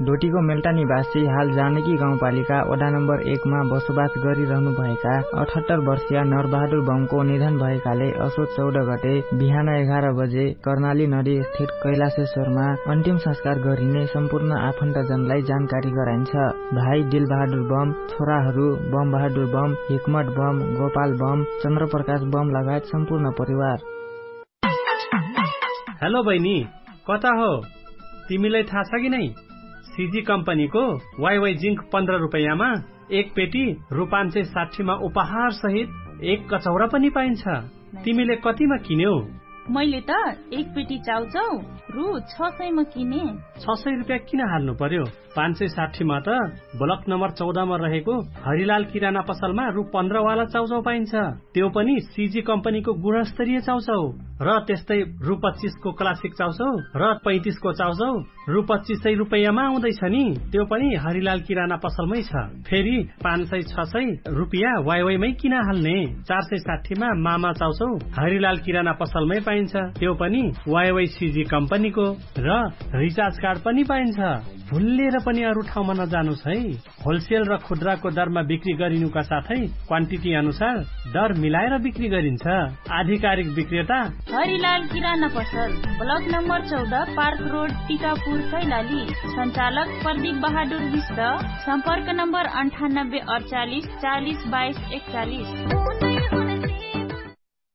डोटीको मेल्टा निवासी हाल जानकी गाउँपालिका वडा नम्बर 1 मा बसोबास गरिरहनुभएका 78 वर्षीय नरबहादुर बमको निधन भएकाले असोज 14 गते बिहान 11 बजे कर्णाली नदी स्थित कैलाशेश्वरमा अन्तिम संस्कार गरिने सम्पूर्ण आफन्तजनलाई जानकारी गराइन्छ। भाइ दिलबहादुर बम, छोराहरू बम बहादुर बम, हिकमत bomb, Gopal bomb, Chandraprakash bomb लगायत सम्पूर्ण परिवार। हेलो बहिनी, कता हो? तिमीलाई थाहा छ कि नै? सीजी कम्पनीको वाइवाई जिंक 15 रुपैयाँमा एक पेटी रु 560 मा उपहार सहित एक कचौरा पनि पाइन्छ। तिमीले कतिमा किन्यौ? मैले त एक पेटी चाउचाउ रु 600 मा किने। 600 रुपियाँ किन हाल्नु पर्यो? 560 मा त ब्लक नम्बर 14 मा रहेको हरिलाल किराना पसलमा रु 15 वाला चाउचाउ पाइन्छ। त्यो पनि सीजी कम्पनीको गुणस्तरीय चाउचाउ। र त्यस्तै रु 25 को क्लासिक चाउचाउ र 35 को चाउचाउ रु 2500 रुपैयाँमा आउँदैछ नि। त्यो पनि हरिलाल किराना पसलमै छ। फेरि 500-600 रुपियाँ वाइवाईमै किन हाल्ने? 460 मा मामा चाउचाउ हरिलाल किराना पसलमै पाइन्छ। त्यो पनि वाइवाई सीजी कम्पनीको। र रिचार्ज कार्ड पनि पाइन्छ। भुलेर पनि अरू ठाउँमा नजानुस् है। होलसेल र खुद्राको दरमा बिक्री गरिनुका साथै क्वान्टिटी अनुसार दर मिलाएर बिक्री गरिन्छ। आधिकारिक विक्रेता हरिलाल किराना पसल, block number 14, park road, Tikapur, Kailali. सञ्चालक प्रदीप बहादुर विष्ट। सम्पर्क नम्बर 98 48 40 22 41।